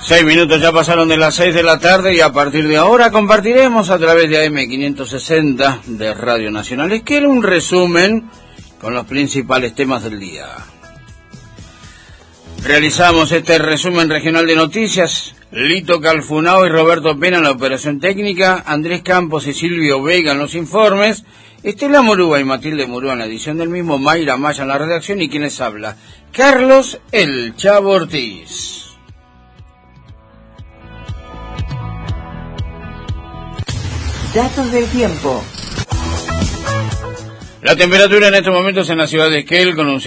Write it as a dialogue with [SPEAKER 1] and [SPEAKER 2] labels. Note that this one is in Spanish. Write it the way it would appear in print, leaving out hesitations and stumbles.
[SPEAKER 1] 6 minutos ya pasaron de las 6 de la tarde y a partir de ahora compartiremos a través de AM560 de Radio Nacional Esquel un resumen con los principales temas del día. Realizamos este resumen regional de noticias. Lito Calfunao y Roberto Pena en la operación técnica, Andrés Campos y Silvio Vega en los informes, Estela Morúa y Matilde Morúa en la edición del mismo, Mayra Maya en la redacción y quienes habla, Carlos El Chavo Ortiz.
[SPEAKER 2] Datos del tiempo.
[SPEAKER 1] La temperatura en estos momentos en la ciudad de Esquel con un